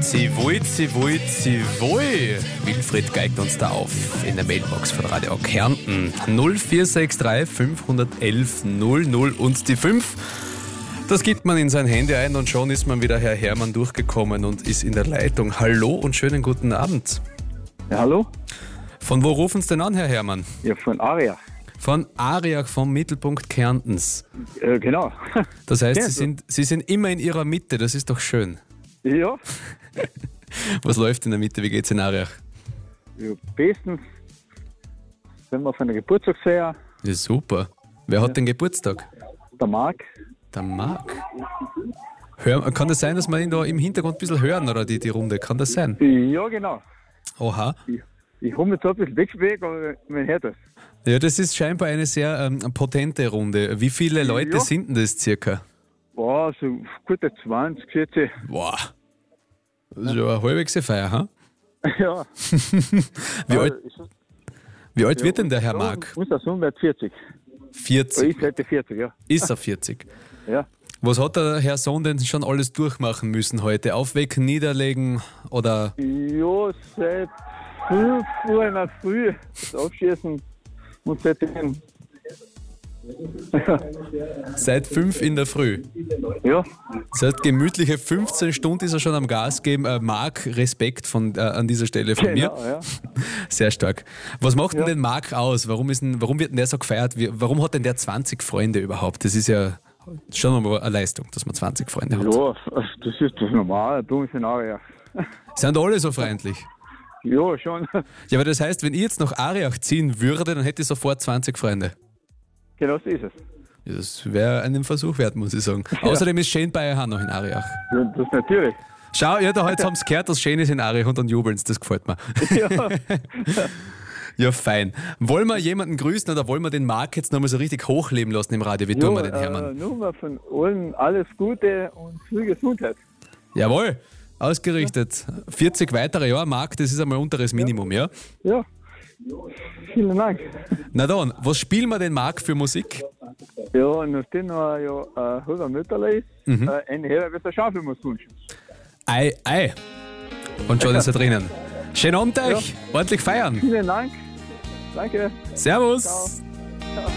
Sie wollt. Wilfried geigt uns da auf in der Mailbox von Radio Kärnten. 0463 511 00 und die 5. Das gibt man in sein Handy ein und schon ist man wieder Herr Hermann durchgekommen und ist in der Leitung. Hallo und schönen guten Abend. Ja, hallo? Von wo rufen Sie denn an, Herr Hermann? Ja, von Aria. Von Ariach, vom Mittelpunkt Kärntens. Genau. Das heißt, Sie sind immer in Ihrer Mitte, das ist doch schön. Ja. Was läuft in der Mitte? Wie geht's in Ariach? Ja, bestens. Sind wir von der Geburtstagsfeier. Ja, super. Wer hat den Geburtstag? Der Marc. Der Marc. Kann das sein, dass wir ihn da im Hintergrund ein bisschen hören, oder die Runde? Kann das sein? Ja, genau. Oha. Ich habe mich zwar ein bisschen wegbewegt, aber man hört das. Ja, das ist scheinbar eine sehr potente Runde. Wie viele Leute sind denn das circa? Boah, so gute 20, schätze ich. Boah. Das ist ja eine halbwegs Feier, ha? Ja. Wie alt wird denn der Herr Marc? Unser Sohn wird 40. 40? Ich werde 40, ja. Ist er 40? Ja. Was hat der Herr Sohn denn schon alles durchmachen müssen heute? Aufwecken, niederlegen oder? Ja, seit 5 Uhr in der Früh das Aufschießen und seitdem. Seit 5 in der Früh. Ja. Seit gemütliche 15 Stunden ist er schon am Gas geben. Marc, Respekt an dieser Stelle von mir. Ja. Sehr stark. Was macht denn den Marc aus? Warum wird denn der so gefeiert? Warum hat denn der 20 Freunde überhaupt? Das ist ja schon mal eine Leistung, dass man 20 Freunde hat. Ja, das ist das Normale bei uns in Ariach. Sind alle so freundlich? Ja, schon. Ja, aber das heißt, wenn ich jetzt nach Ariach ziehen würde, dann hätte ich sofort 20 Freunde. Genau so ist es. Ja, das wäre einen Versuch wert, muss ich sagen. Außerdem ist schön bei euch noch in Ariach. Ja, das natürlich. Schau, ja, heute haben sie gehört, dass schön ist in Ariach und dann jubeln sie, das gefällt mir. Ja. Ja, fein. Wollen wir jemanden grüßen oder wollen wir den Marc jetzt nochmal so richtig hochleben lassen im Radio? Wie tun wir den Hermann? Nur mal von allen alles Gute und viel Gesundheit. Jawohl, ausgerichtet. 40 weitere Jahre, Marc, das ist einmal unteres Minimum, ja? Ja. Vielen Dank. Na dann, was spielen wir den Marc für Musik? Ja, und nachdem wir ja halber Mütterle ist, eine Herr wird der Schaufel muss wünschen. Ei. Und schon ist er drinnen. Schönen Abend euch, ordentlich feiern. Vielen Dank. Danke. Servus. Ciao.